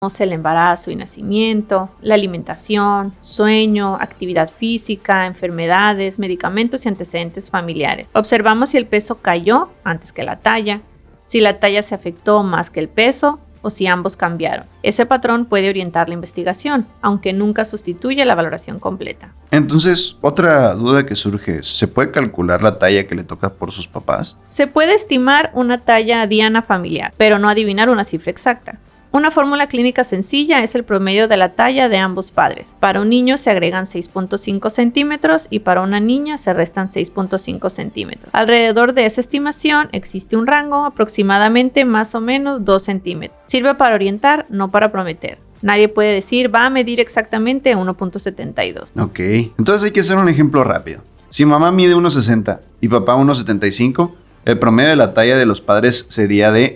el embarazo y nacimiento, la alimentación, sueño, actividad física, enfermedades, medicamentos y antecedentes familiares. Observamos si el peso cayó antes que la talla, si la talla se afectó más que el peso o si ambos cambiaron. Ese patrón puede orientar la investigación, aunque nunca sustituye la valoración completa. Entonces, otra duda que surge, ¿se puede calcular la talla que le toca por sus papás? Se puede estimar una talla diana familiar, pero no adivinar una cifra exacta. Una fórmula clínica sencilla es el promedio de la talla de ambos padres. Para un niño se agregan 6.5 centímetros y para una niña se restan 6.5 centímetros. Alrededor de esa estimación existe un rango, aproximadamente más o menos 2 centímetros. Sirve para orientar, no para prometer. Nadie puede decir va a medir exactamente 1.72. Ok, entonces hay que hacer un ejemplo rápido. Si mamá mide 1.60 y papá 1.75, el promedio de la talla de los padres sería de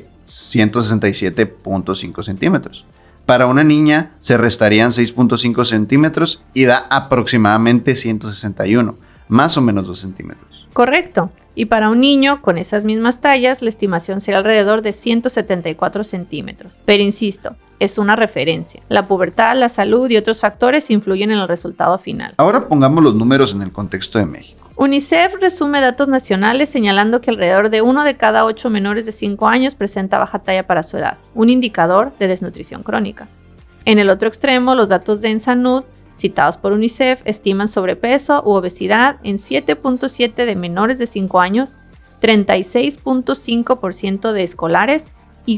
167.5 centímetros. Para una niña se restarían 6.5 centímetros y da aproximadamente 161, más o menos 2 centímetros. Correcto. Y para un niño con esas mismas tallas, la estimación será alrededor de 174 centímetros. Pero insisto, es una referencia. La pubertad, la salud y otros factores influyen en el resultado final. Ahora pongamos los números en el contexto de México. UNICEF resume datos nacionales señalando que alrededor de 1 de cada 8 menores de 5 años presenta baja talla para su edad, un indicador de desnutrición crónica. En el otro extremo, los datos de ENSANUD, citados por UNICEF, estiman sobrepeso u obesidad en 7.7 de menores de 5 años, 36.5% de escolares y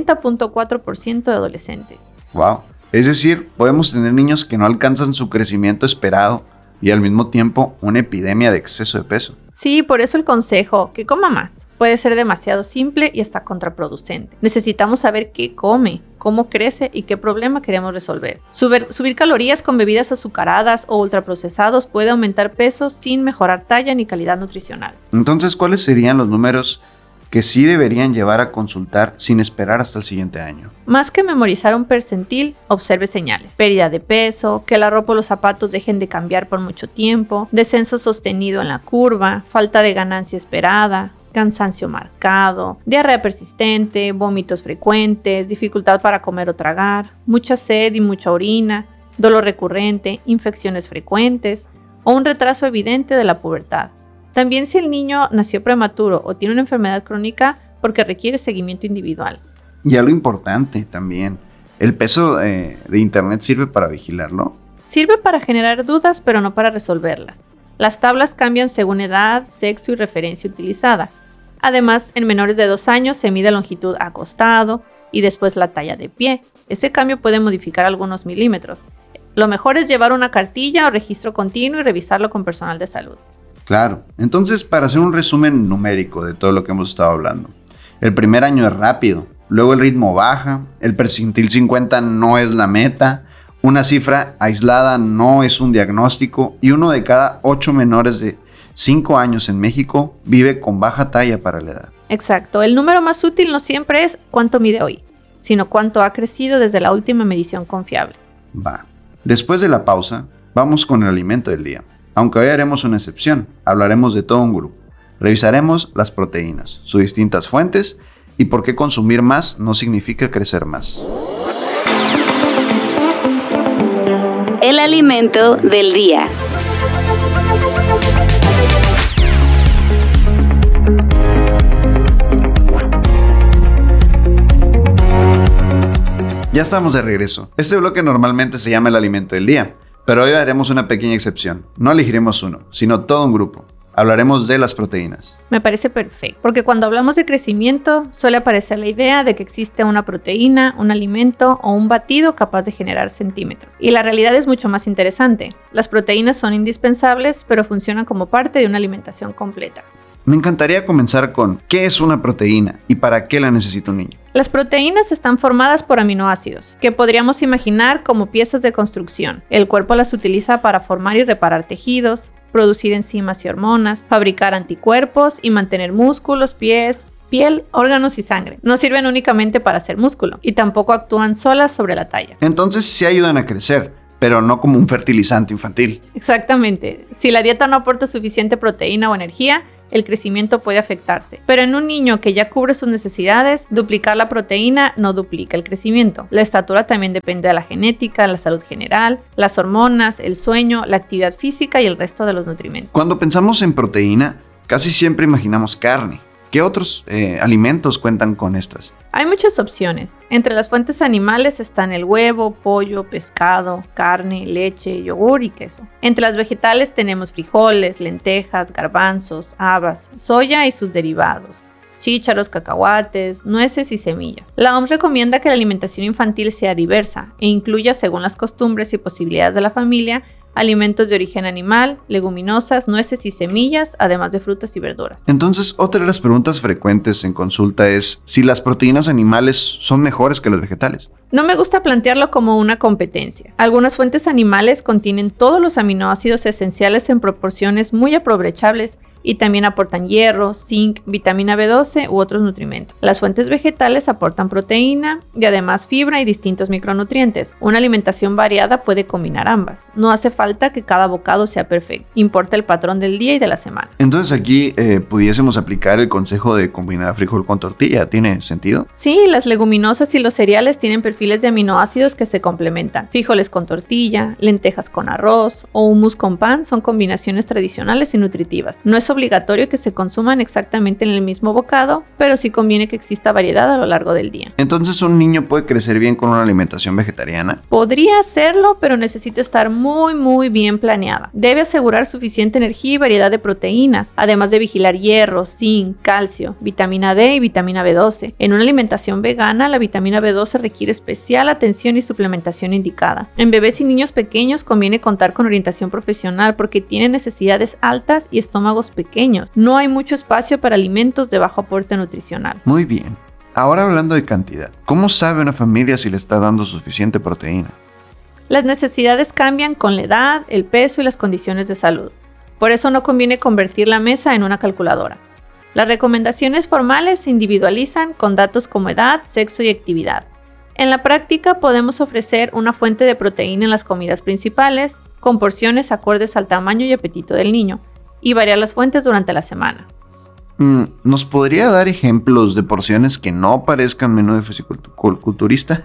40.4% de adolescentes. ¡Wow! Es decir, podemos tener niños que no alcanzan su crecimiento esperado y al mismo tiempo una epidemia de exceso de peso. Sí, por eso el consejo, que coma más, puede ser demasiado simple y hasta contraproducente. Necesitamos saber qué come, cómo crece y qué problema queremos resolver. Subir calorías con bebidas azucaradas o ultraprocesados puede aumentar peso sin mejorar talla ni calidad nutricional. Entonces, ¿cuáles serían los números que sí deberían llevar a consultar sin esperar hasta el siguiente año? Más que memorizar un percentil, observe señales. Pérdida de peso, que la ropa o los zapatos dejen de cambiar por mucho tiempo, descenso sostenido en la curva, falta de ganancia esperada, cansancio marcado, diarrea persistente, vómitos frecuentes, dificultad para comer o tragar, mucha sed y mucha orina, dolor recurrente, infecciones frecuentes o un retraso evidente de la pubertad. También si el niño nació prematuro o tiene una enfermedad crónica porque requiere seguimiento individual. Y algo importante también, ¿el peso de internet sirve para vigilarlo? Sirve para generar dudas, pero no para resolverlas. Las tablas cambian según edad, sexo y referencia utilizada. Además, en menores de 2 años se mide longitud acostado y después la talla de pie. Ese cambio puede modificar algunos milímetros. Lo mejor es llevar una cartilla o registro continuo y revisarlo con personal de salud. Claro, entonces para hacer un resumen numérico de todo lo que hemos estado hablando. El primer año es rápido, luego el ritmo baja, el percentil 50 no es la meta, una cifra aislada no es un diagnóstico y 1 de cada 8 menores de 5 años en México vive con baja talla para la edad. Exacto, el número más útil no siempre es cuánto mide hoy, sino cuánto ha crecido desde la última medición confiable. Va. Después de la pausa, vamos con el alimento del día. Aunque hoy haremos una excepción, hablaremos de todo un grupo. Revisaremos las proteínas, sus distintas fuentes y por qué consumir más no significa crecer más. El alimento del día. Ya estamos de regreso. Este bloque normalmente se llama el alimento del día, pero hoy haremos una pequeña excepción. No elegiremos uno, sino todo un grupo. Hablaremos de las proteínas. Me parece perfecto, porque cuando hablamos de crecimiento suele aparecer la idea de que existe una proteína, un alimento o un batido capaz de generar centímetros. Y la realidad es mucho más interesante. Las proteínas son indispensables, pero funcionan como parte de una alimentación completa. Me encantaría comenzar con ¿qué es una proteína y para qué la necesita un niño? Las proteínas están formadas por aminoácidos, que podríamos imaginar como piezas de construcción. El cuerpo las utiliza para formar y reparar tejidos, producir enzimas y hormonas, fabricar anticuerpos y mantener músculos, piel, órganos y sangre. No sirven únicamente para hacer músculo y tampoco actúan solas sobre la talla. Entonces sí ayudan a crecer, pero no como un fertilizante infantil. Exactamente. Si la dieta no aporta suficiente proteína o energía, el crecimiento puede afectarse. Pero en un niño que ya cubre sus necesidades, duplicar la proteína no duplica el crecimiento. La estatura también depende de la genética, la salud general, las hormonas, el sueño, la actividad física y el resto de los nutrimentos. Cuando pensamos en proteína, casi siempre imaginamos carne. ¿Qué otros alimentos cuentan con estas? Hay muchas opciones. Entre las fuentes animales están el huevo, pollo, pescado, carne, leche, yogur y queso. Entre las vegetales tenemos frijoles, lentejas, garbanzos, habas, soya y sus derivados, chícharos, cacahuates, nueces y semillas. La OMS recomienda que la alimentación infantil sea diversa e incluya, según las costumbres y posibilidades de la familia, alimentos de origen animal, leguminosas, nueces y semillas, además de frutas y verduras. Entonces, otra de las preguntas frecuentes en consulta es si las proteínas animales son mejores que las vegetales. No me gusta plantearlo como una competencia. Algunas fuentes animales contienen todos los aminoácidos esenciales en proporciones muy aprovechables y también aportan hierro, zinc, vitamina B12 u otros nutrimentos. Las fuentes vegetales aportan proteína y además fibra y distintos micronutrientes. Una alimentación variada puede combinar ambas. No hace falta que cada bocado sea perfecto. Importa el patrón del día y de la semana. Entonces aquí pudiésemos aplicar el consejo de combinar frijol con tortilla. ¿Tiene sentido? Sí, las leguminosas y los cereales tienen perfiles de aminoácidos que se complementan. Frijoles con tortilla, lentejas con arroz o hummus con pan son combinaciones tradicionales y nutritivas. No es obligatorio que se consuman exactamente en el mismo bocado, pero sí conviene que exista variedad a lo largo del día. Entonces, ¿un niño puede crecer bien con una alimentación vegetariana? Podría hacerlo, pero necesita estar muy bien planeada. Debe asegurar suficiente energía y variedad de proteínas, además de vigilar hierro, zinc, calcio, vitamina D y vitamina B12. En una alimentación vegana, la vitamina B12 requiere especial atención y suplementación indicada. En bebés y niños pequeños conviene contar con orientación profesional porque tienen necesidades altas y estómagos pequeños. No hay mucho espacio para alimentos de bajo aporte nutricional. Muy bien. Ahora hablando de cantidad, ¿cómo sabe una familia si le está dando suficiente proteína? Las necesidades cambian con la edad, el peso y las condiciones de salud. Por eso no conviene convertir la mesa en una calculadora. Las recomendaciones formales se individualizan con datos como edad, sexo y actividad. En la práctica podemos ofrecer una fuente de proteína en las comidas principales, con porciones acordes al tamaño y apetito del niño, y variar las fuentes durante la semana. ¿Nos podría dar ejemplos de porciones que no parezcan menú de fisiculturista?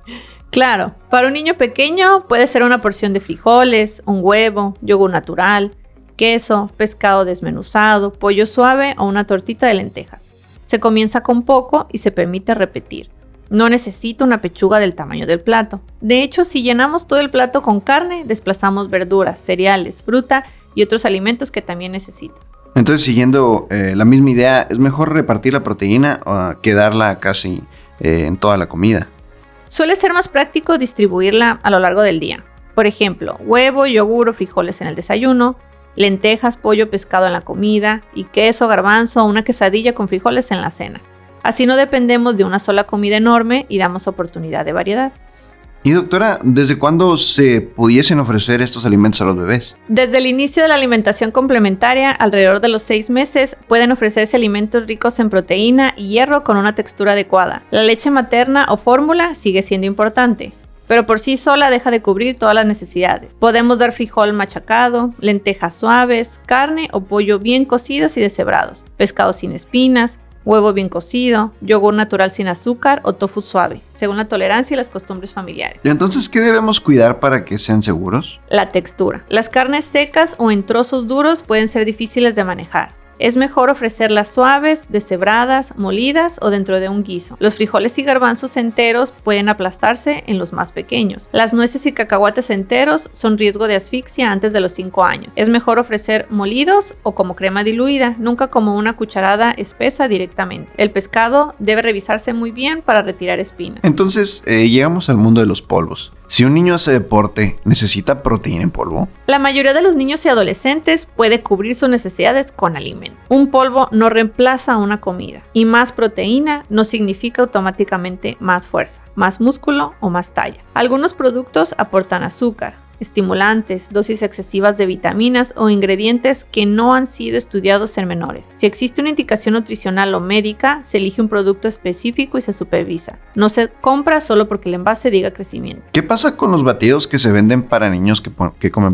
Claro, para un niño pequeño puede ser una porción de frijoles, un huevo, yogur natural, queso, pescado desmenuzado, pollo suave o una tortita de lentejas. Se comienza con poco y se permite repetir. No necesita una pechuga del tamaño del plato. De hecho, si llenamos todo el plato con carne, desplazamos verduras, cereales, fruta y otros alimentos que también necesita. Entonces, siguiendo la misma idea, ¿es mejor repartir la proteína que darla casi en toda la comida? Suele ser más práctico distribuirla a lo largo del día. Por ejemplo, huevo, yogur o frijoles en el desayuno, lentejas, pollo, pescado en la comida y queso, garbanzo o una quesadilla con frijoles en la cena. Así no dependemos de una sola comida enorme y damos oportunidad de variedad. Y doctora, ¿desde cuándo se pudiesen ofrecer estos alimentos a los bebés? Desde el inicio de la alimentación complementaria, alrededor de los 6 meses, pueden ofrecerse alimentos ricos en proteína y hierro con una textura adecuada. La leche materna o fórmula sigue siendo importante, pero por sí sola deja de cubrir todas las necesidades. Podemos dar frijol machacado, lentejas suaves, carne o pollo bien cocidos y deshebrados, pescado sin espinas, huevo bien cocido, yogur natural sin azúcar o tofu suave, según la tolerancia y las costumbres familiares. Entonces, ¿qué debemos cuidar para que sean seguros? La textura. Las carnes secas o en trozos duros pueden ser difíciles de manejar. Es mejor ofrecerlas suaves, deshebradas, molidas o dentro de un guiso. Los frijoles y garbanzos enteros pueden aplastarse en los más pequeños. Las nueces y cacahuates enteros son riesgo de asfixia antes de los 5 años. Es mejor ofrecer molidos o como crema diluida, nunca como una cucharada espesa directamente. El pescado debe revisarse muy bien para retirar espinas. Entonces, llegamos al mundo de los polvos. Si un niño hace deporte, ¿necesita proteína en polvo? La mayoría de los niños y adolescentes puede cubrir sus necesidades con alimento. Un polvo no reemplaza una comida y más proteína no significa automáticamente más fuerza, más músculo o más talla. Algunos productos aportan azúcar, estimulantes, dosis excesivas de vitaminas o ingredientes que no han sido estudiados en menores. Si existe una indicación nutricional o médica, se elige un producto específico y se supervisa. No se compra solo porque el envase diga crecimiento. ¿Qué pasa con los batidos que se venden para niños que comen poco?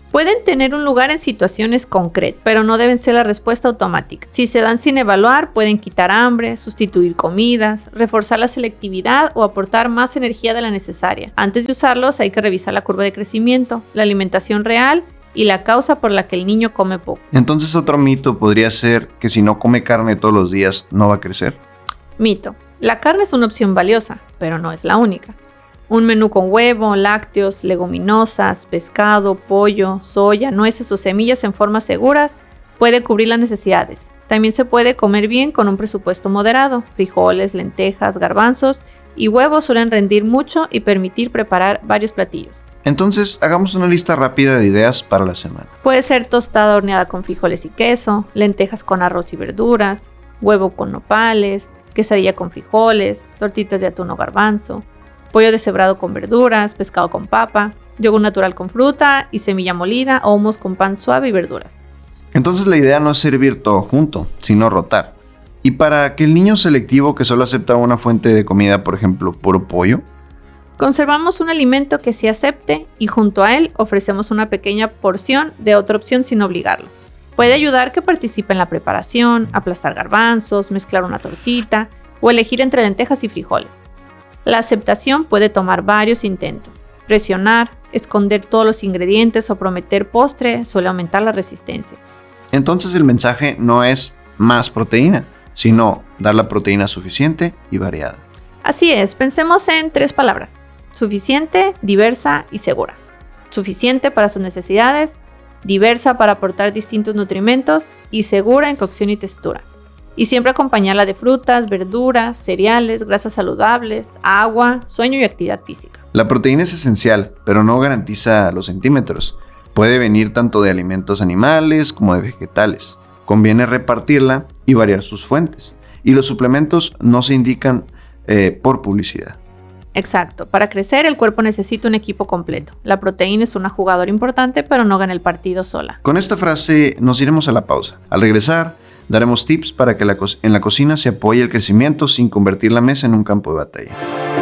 Pueden tener un lugar en situaciones concretas, pero no deben ser la respuesta automática. Si se dan sin evaluar, pueden quitar hambre, sustituir comidas, reforzar la selectividad o aportar más energía de la necesaria. Antes de usarlos hay que revisar la curva de crecimiento, la alimentación real y la causa por la que el niño come poco. Entonces otro mito podría ser que si no come carne todos los días no va a crecer. Mito. La carne es una opción valiosa, pero no es la única. Un menú con huevo, lácteos, leguminosas, pescado, pollo, soya, nueces o semillas en formas seguras puede cubrir las necesidades. También se puede comer bien con un presupuesto moderado. Frijoles, lentejas, garbanzos y huevos suelen rendir mucho y permitir preparar varios platillos. Entonces hagamos una lista rápida de ideas para la semana. Puede ser tostada horneada con frijoles y queso, lentejas con arroz y verduras, huevo con nopales, quesadilla con frijoles, tortitas de atún o garbanzo, pollo deshebrado con verduras, pescado con papa, yogur natural con fruta y semilla molida o hummus con pan suave y verduras. Entonces la idea no es servir todo junto, sino rotar. Y para que el niño selectivo que solo acepta una fuente de comida, por ejemplo, puro pollo, conservamos un alimento que sí acepte y junto a él ofrecemos una pequeña porción de otra opción sin obligarlo. Puede ayudar que participe en la preparación, aplastar garbanzos, mezclar una tortita o elegir entre lentejas y frijoles. La aceptación puede tomar varios intentos. Presionar, esconder todos los ingredientes o prometer postre suele aumentar la resistencia. entonces el mensaje no es más proteína, sino dar la proteína suficiente y variada. Así es, pensemos en 3 palabras: suficiente, diversa y segura. Suficiente para sus necesidades, diversa para aportar distintos nutrimentos y segura en cocción y textura. Y siempre acompañarla de frutas, verduras, cereales, grasas saludables, agua, sueño y actividad física. La proteína es esencial, pero no garantiza los centímetros. Puede venir tanto de alimentos animales como de vegetales. Conviene repartirla y variar sus fuentes. Y los suplementos no se indican por publicidad. Exacto, para crecer el cuerpo necesita un equipo completo. La proteína es una jugadora importante, pero no gana el partido sola. Con esta frase nos iremos a la pausa. Al regresar, daremos tips para que en la cocina se apoye el crecimiento sin convertir la mesa en un campo de batalla.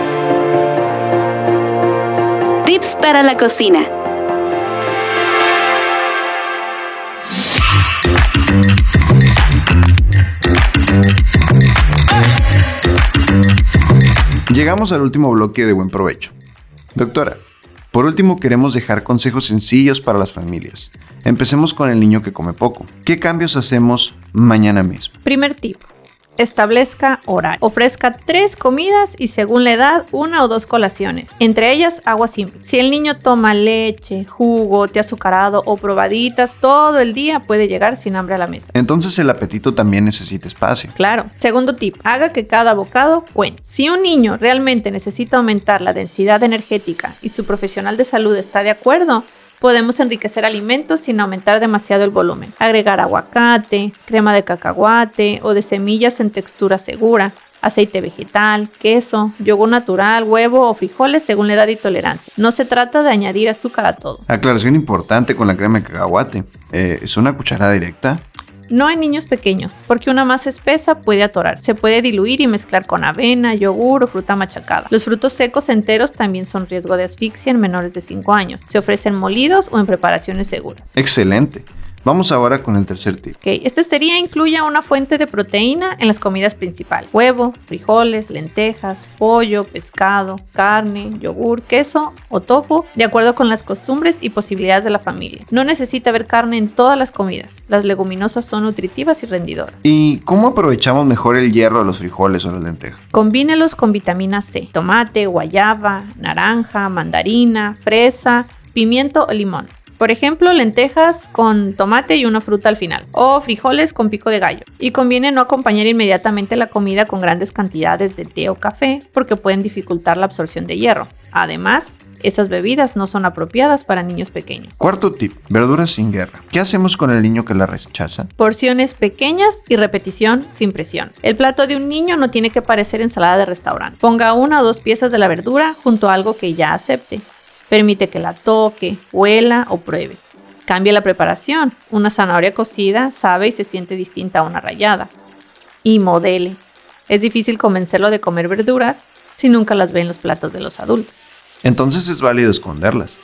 Tips para la cocina. Llegamos al último bloque de Buen Provecho. Doctora, por último queremos dejar consejos sencillos para las familias. Empecemos con el niño que come poco. ¿Qué cambios hacemos mañana mismo? Primer tip: establezca horario. Ofrezca 3 comidas y según la edad 1 o 2 colaciones. Entre ellas agua simple. Si el niño toma leche, jugo, té azucarado o probaditas todo el día, puede llegar sin hambre a la mesa. Entonces el apetito también necesita espacio. Claro. Segundo tip: haga que cada bocado cuente. Si un niño realmente necesita aumentar la densidad energética y su profesional de salud está de acuerdo, podemos enriquecer alimentos sin aumentar demasiado el volumen. Agregar aguacate, crema de cacahuate o de semillas en textura segura, aceite vegetal, queso, yogur natural, huevo o frijoles según la edad y tolerancia. No se trata de añadir azúcar a todo. Aclaración importante con la crema de cacahuate. ¿Es una cucharada directa? No en niños pequeños, porque una masa espesa puede atorar. Se puede diluir y mezclar con avena, yogur o fruta machacada. Los frutos secos enteros también son riesgo de asfixia en menores de 5 años. Se ofrecen molidos o en preparaciones seguras. Excelente. Vamos ahora con el tercer tip. Este sería: incluya una fuente de proteína en las comidas principales: huevo, frijoles, lentejas, pollo, pescado, carne, yogur, queso o tofu, de acuerdo con las costumbres y posibilidades de la familia. No necesita haber carne en todas las comidas. Las leguminosas son nutritivas y rendidoras. ¿Y cómo aprovechamos mejor el hierro de los frijoles o las lentejas? Combínelos con vitamina C: tomate, guayaba, naranja, mandarina, fresa, pimiento o limón. Por ejemplo, lentejas con tomate y una fruta al final, o frijoles con pico de gallo. Y conviene no acompañar inmediatamente la comida con grandes cantidades de té o café, porque pueden dificultar la absorción de hierro. Además, esas bebidas no son apropiadas para niños pequeños. Cuarto tip: verduras sin guerra. ¿Qué hacemos con el niño que la rechaza? Porciones pequeñas y repetición sin presión. El plato de un niño no tiene que parecer ensalada de restaurante. Ponga 1 o 2 piezas de la verdura junto a algo que ya acepte. Permite que la toque, huela o pruebe. Cambia la preparación. Una zanahoria cocida sabe y se siente distinta a una rallada. Y modele. Es difícil convencerlo de comer verduras si nunca las ve en los platos de los adultos. Entonces es válido esconderlas.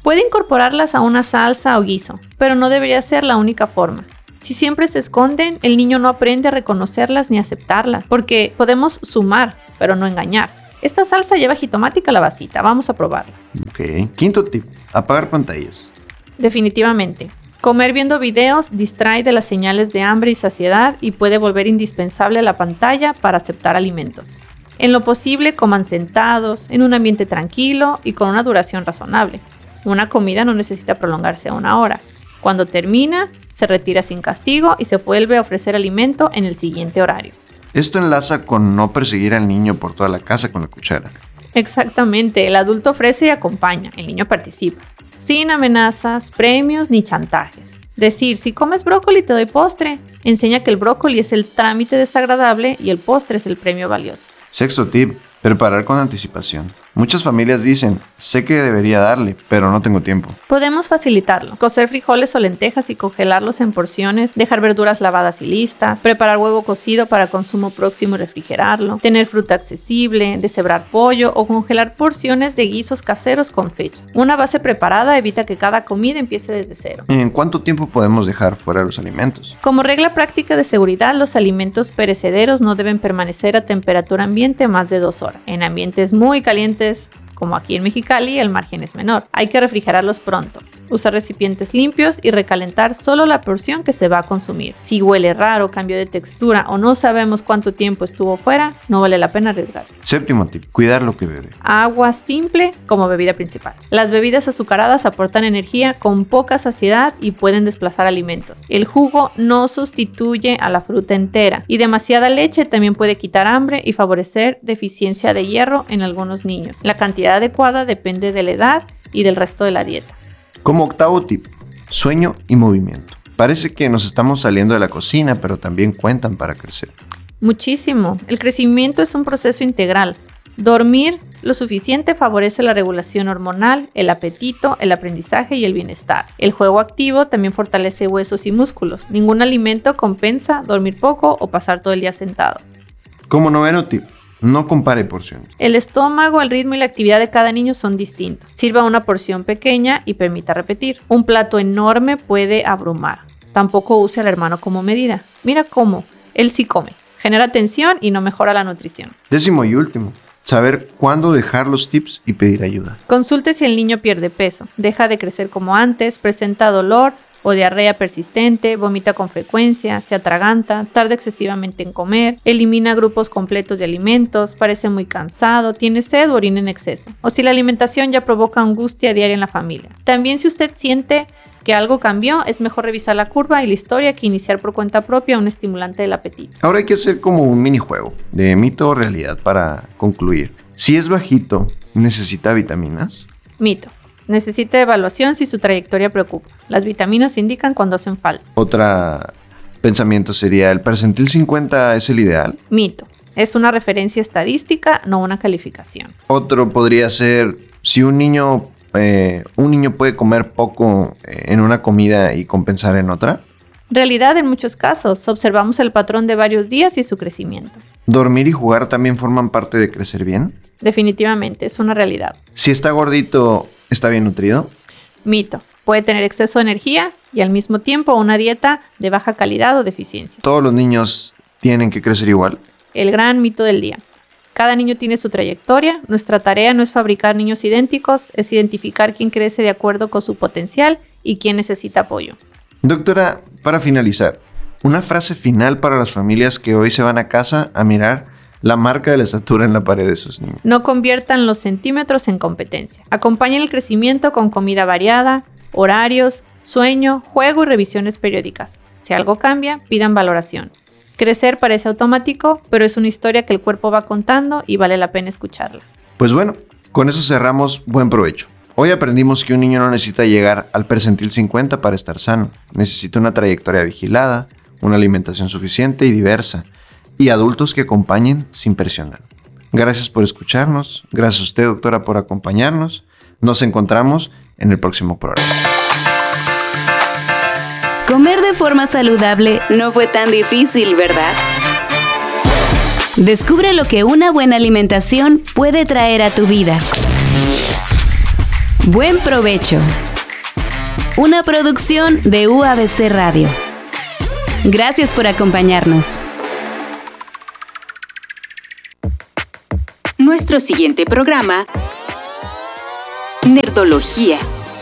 Puede incorporarlas a una salsa o guiso, pero no debería ser la única forma. Si siempre se esconden, el niño no aprende a reconocerlas ni aceptarlas, porque podemos sumar, pero no engañar. Esta salsa lleva jitomate y calabacita, vamos a probarla. Ok. Quinto tip, apagar pantallas. Definitivamente. Comer viendo videos distrae de las señales de hambre y saciedad y puede volver indispensable la pantalla para aceptar alimentos. En lo posible, coman sentados, en un ambiente tranquilo y con una duración razonable. Una comida no necesita prolongarse a 1 hora. Cuando termina, se retira sin castigo y se vuelve a ofrecer alimento en el siguiente horario. Esto enlaza con no perseguir al niño por toda la casa con la cuchara. Exactamente, el adulto ofrece y acompaña, el niño participa. Sin amenazas, premios ni chantajes. Decir, si comes brócoli te doy postre, enseña que el brócoli es el trámite desagradable y el postre es el premio valioso. Sexto tip, preparar con anticipación. Muchas familias dicen, sé que debería darle, pero no tengo tiempo. Podemos facilitarlo. Cocer frijoles o lentejas y congelarlos en porciones, dejar verduras lavadas y listas, preparar huevo cocido para consumo próximo y refrigerarlo, tener fruta accesible, deshebrar pollo o congelar porciones de guisos caseros con fecha. Una base preparada evita que cada comida empiece desde cero. ¿En cuánto tiempo podemos dejar fuera los alimentos? Como regla práctica de seguridad, los alimentos perecederos no deben permanecer a temperatura ambiente más de 2 horas. En ambientes muy calientes, como aquí en Mexicali, el margen es menor. Hay que refrigerarlos pronto. Usar recipientes limpios y recalentar solo la porción que se va a consumir. Si huele raro, cambio de textura o no sabemos cuánto tiempo estuvo fuera, no vale la pena arriesgarse. Séptimo tip, cuidar lo que bebe. Agua simple como bebida principal. Las bebidas azucaradas aportan energía con poca saciedad y pueden desplazar alimentos. El jugo no sustituye a la fruta entera y demasiada leche también puede quitar hambre y favorecer deficiencia de hierro en algunos niños. La cantidad adecuada depende de la edad y del resto de la dieta. Como octavo tip, sueño y movimiento. Parece que nos estamos saliendo de la cocina, pero también cuentan para crecer. Muchísimo. El crecimiento es un proceso integral. Dormir lo suficiente favorece la regulación hormonal, el apetito, el aprendizaje y el bienestar. El juego activo también fortalece huesos y músculos. Ningún alimento compensa dormir poco o pasar todo el día sentado. Como noveno tip, no compare porciones. El estómago, el ritmo y la actividad de cada niño son distintos. Sirva una porción pequeña y permita repetir. Un plato enorme puede abrumar. Tampoco use al hermano como medida. Mira cómo, él sí come. Genera tensión y no mejora la nutrición. Décimo y último, saber cuándo dejar los tips y pedir ayuda. Consulte si el niño pierde peso, deja de crecer como antes, presenta dolor o diarrea persistente, vomita con frecuencia, se atraganta, tarda excesivamente en comer, elimina grupos completos de alimentos, parece muy cansado, tiene sed o orina en exceso, o si la alimentación ya provoca angustia diaria en la familia. También si usted siente que algo cambió, es mejor revisar la curva y la historia que iniciar por cuenta propia un estimulante del apetito. Ahora hay que hacer como un minijuego de mito o realidad para concluir. Si es bajito, ¿necesita vitaminas? Mito. Necesita evaluación si su trayectoria preocupa. Las vitaminas indican cuando hacen falta. Otro pensamiento sería, ¿el percentil 50 es el ideal? Mito. Es una referencia estadística, no una calificación. Otro podría ser, si un niño puede comer poco en una comida y compensar en otra. Realidad, en muchos casos, observamos el patrón de varios días y su crecimiento. ¿Dormir y jugar también forman parte de crecer bien? Definitivamente, es una realidad. Si está gordito, ¿está bien nutrido? Mito. Puede tener exceso de energía y al mismo tiempo una dieta de baja calidad o deficiencia. ¿Todos los niños tienen que crecer igual? El gran mito del día. Cada niño tiene su trayectoria. Nuestra tarea no es fabricar niños idénticos, es identificar quién crece de acuerdo con su potencial y quién necesita apoyo. Doctora, para finalizar, una frase final para las familias que hoy se van a casa a mirar la marca de la estatura en la pared de sus niños. No conviertan los centímetros en competencia. Acompañen el crecimiento con comida variada, horarios, sueño, juego y revisiones periódicas. Si algo cambia, pidan valoración. Crecer parece automático, pero es una historia que el cuerpo va contando y vale la pena escucharla. Pues bueno, con eso cerramos. Buen provecho. Hoy aprendimos que un niño no necesita llegar al percentil 50 para estar sano. Necesita una trayectoria vigilada, una alimentación suficiente y diversa, y adultos que acompañen sin presionar. Gracias por escucharnos. Gracias a usted, doctora, por acompañarnos. Nos encontramos en el próximo programa. Comer de forma saludable no fue tan difícil, ¿verdad? Descubre lo que una buena alimentación puede traer a tu vida. Buen provecho. Una producción de UABC Radio. Gracias por acompañarnos. Nuestro siguiente programa, Nerdología.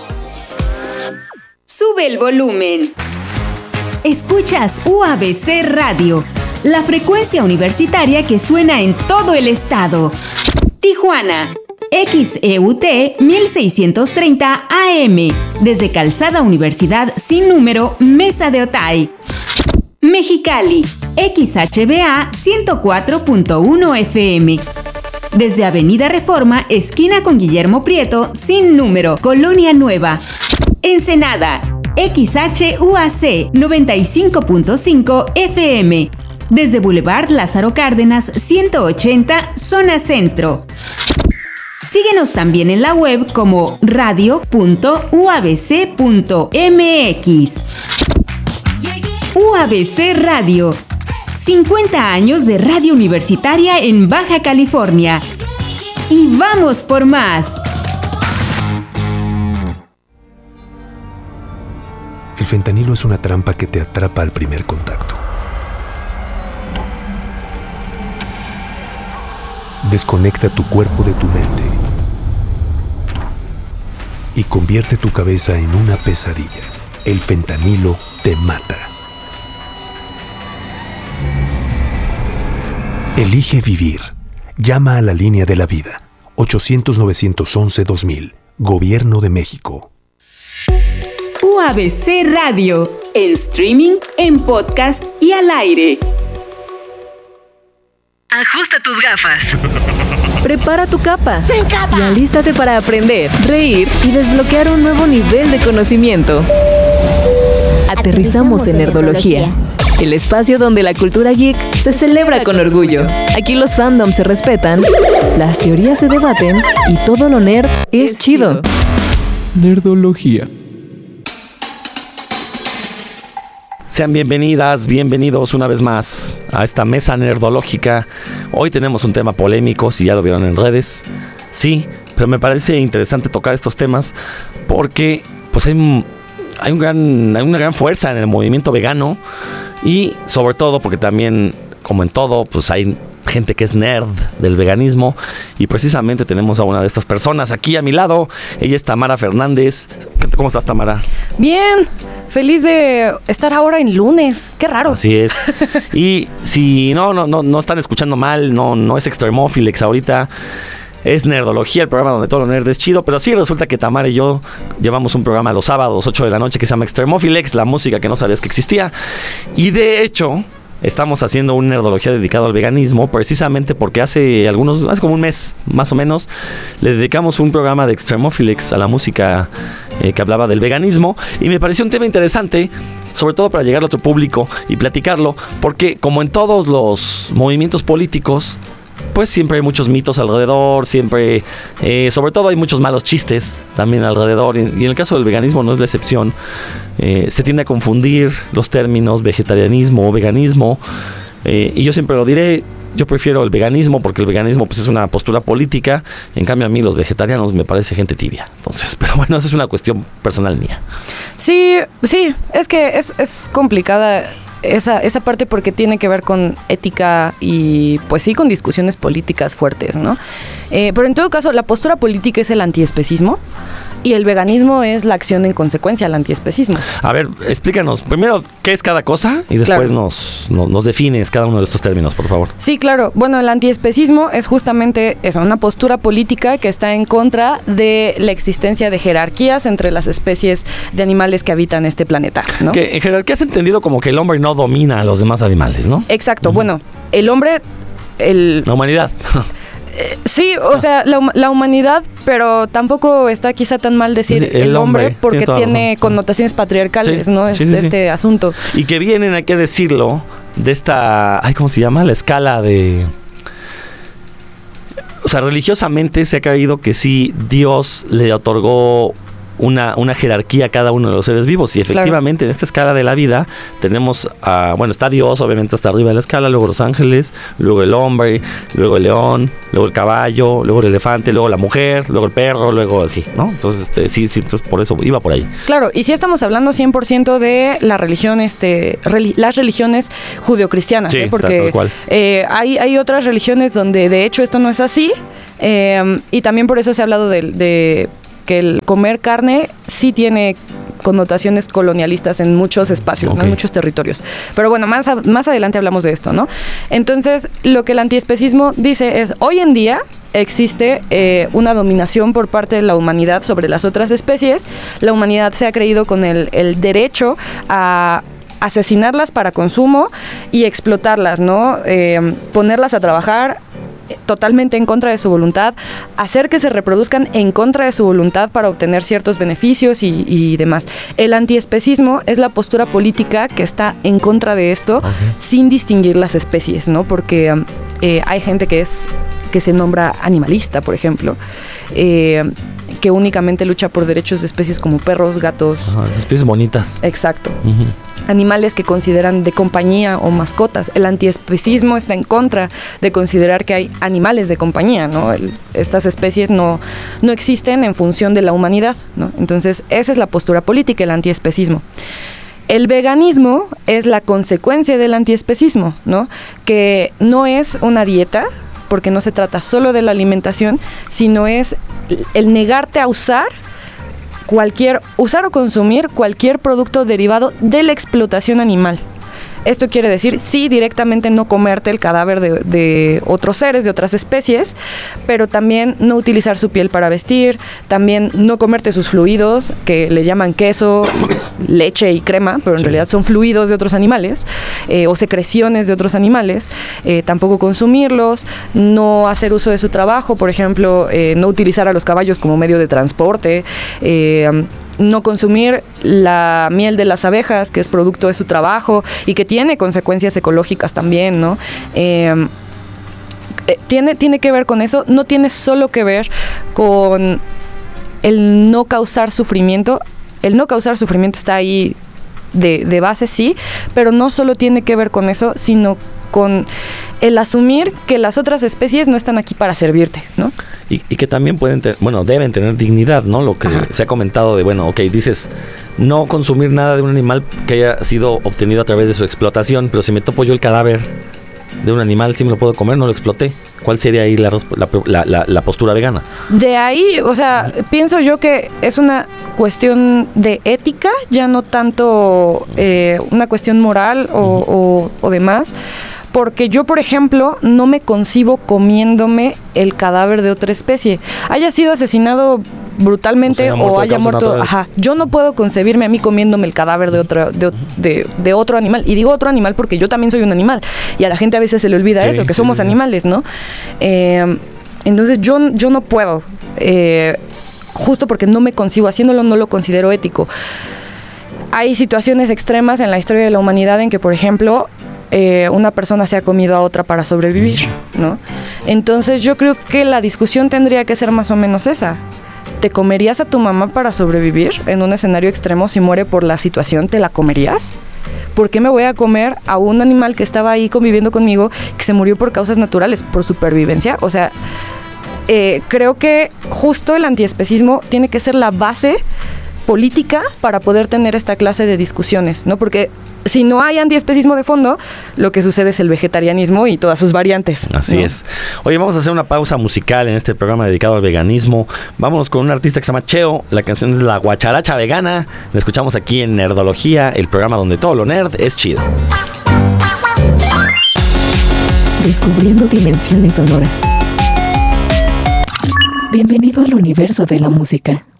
Sube el volumen. Escuchas UABC Radio, la frecuencia universitaria que suena en todo el estado. Tijuana, XEUT 1630 AM, desde Calzada Universidad sin número, Mesa de Otay. Mexicali, XHBA 104.1 FM, desde Avenida Reforma, esquina con Guillermo Prieto, sin número, Colonia Nueva. Ensenada, XHUAC 95.5 FM, desde Boulevard Lázaro Cárdenas 180, zona centro. Síguenos también en la web como radio.uabc.mx. UABC Radio, 50 años de radio universitaria en Baja California. Y vamos por más. El fentanilo es una trampa que te atrapa al primer contacto. Desconecta tu cuerpo de tu mente y convierte tu cabeza en una pesadilla. El fentanilo te mata. Elige vivir. Llama a la línea de la vida. 800-911-2000. Gobierno de México. UABC Radio, en streaming, en podcast y al aire. Ajusta tus gafas. Prepara tu capa. ¡Sin capa! Y alístate para aprender, reír y desbloquear un nuevo nivel de conocimiento. Aterrizamos en Nerdología, el espacio donde la cultura geek se celebra con orgullo. Aquí los fandoms se respetan, las teorías se debaten y todo lo nerd es chido. Nerdología. Sean bienvenidas, bienvenidos una vez más a esta mesa nerdológica. Hoy tenemos un tema polémico, si ya lo vieron en redes. Sí, pero me parece interesante tocar estos temas porque pues hay una gran fuerza en el movimiento vegano y sobre todo porque también, como en todo, pues hay gente que es nerd del veganismo y precisamente tenemos a una de estas personas aquí a mi lado. Ella es Tamara Fernández. ¿Cómo estás, Tamara? Bien, feliz de estar ahora en lunes. Qué raro. Así es. Y si no están escuchando mal, no es Extremophilex ahorita. Es Nerdología, el programa donde todo lo nerd es chido. Pero sí resulta que Tamara y yo llevamos un programa los sábados, 8 de la noche, que se llama Extremophilex, la música que no sabías que existía. Y de hecho, estamos haciendo una nerdología dedicado al veganismo, precisamente porque hace como un mes, más o menos, le dedicamos un programa de Extremophilex a la música que hablaba del veganismo. Y me pareció un tema interesante, sobre todo para llegar a otro público y platicarlo, porque como en todos los movimientos políticos, pues siempre hay muchos mitos alrededor, siempre, sobre todo hay muchos malos chistes también alrededor, y en el caso del veganismo no es la excepción. Se tiende a confundir los términos vegetarianismo o veganismo, y yo siempre lo diré, yo prefiero el veganismo porque el veganismo pues es una postura política, en cambio a mí los vegetarianos me parece gente tibia. Entonces, pero bueno, esa es una cuestión personal mía. Sí, es que es complicada esa parte porque tiene que ver con ética y pues sí con discusiones políticas fuertes, ¿no? Pero en todo caso la postura política es el antiespecismo y el veganismo es la acción en consecuencia al antiespecismo. A ver, explícanos primero qué es cada cosa y después claro. nos defines cada uno de estos términos, por favor. Sí, claro. Bueno, el antiespecismo es justamente eso, una postura política que está en contra de la existencia de jerarquías entre las especies de animales que habitan este planeta, ¿no? Que en jerarquía has entendido como que el hombre no domina a los demás animales, ¿no? Exacto. Bueno, el hombre... La humanidad. Sí, o sea, la humanidad, pero tampoco está quizá tan mal decir el hombre porque tiene connotaciones patriarcales, sí, ¿no? Este asunto. Y que vienen, hay que decirlo, de esta, ¿cómo se llama? La escala de... O sea, religiosamente se ha creído que sí, Dios le otorgó una jerarquía a cada uno de los seres vivos. Y efectivamente, en esta escala de la vida tenemos, está Dios, obviamente, hasta arriba de la escala, luego los ángeles, luego el hombre, luego el león, luego el caballo, luego el elefante, luego la mujer, luego el perro, luego así, ¿no? Entonces, sí, entonces por eso iba por ahí. Claro, y sí estamos hablando 100% de la religión, las religiones judeocristianas, sí, porque tal cual. Hay otras religiones donde de hecho esto no es así, y también por eso se ha hablado de que el comer carne sí tiene connotaciones colonialistas en muchos espacios, ¿no? En muchos territorios. Pero bueno, más adelante hablamos de esto, ¿no? Entonces, lo que el antiespecismo dice es, hoy en día existe una dominación por parte de la humanidad sobre las otras especies. La humanidad se ha creído con el derecho a asesinarlas para consumo y explotarlas, ¿no? Ponerlas a trabajar totalmente en contra de su voluntad, hacer que se reproduzcan en contra de su voluntad para obtener ciertos beneficios y demás. El antiespecismo es la postura política que está en contra de esto, sin distinguir las especies, ¿no? Porque hay gente que se nombra animalista, por ejemplo, que únicamente lucha por derechos de especies como perros, gatos. Especies bonitas. Exacto. Animales que consideran de compañía o mascotas. El antiespecismo está en contra de considerar que hay animales de compañía, ¿no? Estas especies no existen en función de la humanidad, ¿no? Entonces, esa es la postura política, el antiespecismo. El veganismo es la consecuencia del antiespecismo, ¿no? Que no es una dieta, porque no se trata solo de la alimentación, sino es el negarte a usar o consumir cualquier producto derivado de la explotación animal. Esto quiere decir, sí, directamente no comerte el cadáver de otros seres, de otras especies, pero también no utilizar su piel para vestir, también no comerte sus fluidos, que le llaman queso, leche y crema, pero en realidad son fluidos de otros animales, o secreciones de otros animales, tampoco consumirlos, no hacer uso de su trabajo, por ejemplo, no utilizar a los caballos como medio de transporte, no consumir la miel de las abejas, que es producto de su trabajo y que tiene consecuencias ecológicas también, ¿no? Tiene que ver con eso, no tiene solo que ver con el no causar sufrimiento. El no causar sufrimiento está ahí de base, sí, pero no solo tiene que ver con eso, sino con el asumir que las otras especies no están aquí para servirte, ¿no? Y que también deben tener dignidad, ¿no? Lo que se ha comentado de, dices, no consumir nada de un animal que haya sido obtenido a través de su explotación, pero si me topo yo el cadáver de un animal, sí me lo puedo comer, no lo exploté. ¿Cuál sería ahí la postura vegana? De ahí, pienso yo que es una cuestión de ética, ya no tanto una cuestión moral o demás. Porque yo, por ejemplo, no me concibo comiéndome el cadáver de otra especie. Haya sido asesinado brutalmente o haya muerto. Yo no puedo concebirme a mí comiéndome el cadáver de otro animal. Y digo otro animal porque yo también soy un animal. Y a la gente a veces se le olvida que somos animales, ¿no? Entonces yo no puedo. Justo porque no me concibo haciéndolo, no lo considero ético. Hay situaciones extremas en la historia de la humanidad en que, por ejemplo, una persona se ha comido a otra para sobrevivir, ¿no? Entonces yo creo que la discusión tendría que ser más o menos esa. ¿Te comerías a tu mamá para sobrevivir en un escenario extremo? Si muere por la situación, ¿te la comerías? ¿Por qué me voy a comer a un animal que estaba ahí conviviendo conmigo, que se murió por causas naturales, por supervivencia? Creo que justo el antiespecismo tiene que ser la base política para poder tener esta clase de discusiones, ¿no? Porque si no hay antiespecismo de fondo, lo que sucede es el vegetarianismo y todas sus variantes. Así es. Oye, vamos a hacer una pausa musical en este programa dedicado al veganismo. Vámonos con un artista que se llama Cheo. La canción es La Guacharacha Vegana. La escuchamos aquí en Nerdología, el programa donde todo lo nerd es chido. Descubriendo dimensiones sonoras. Bienvenido al universo de la música.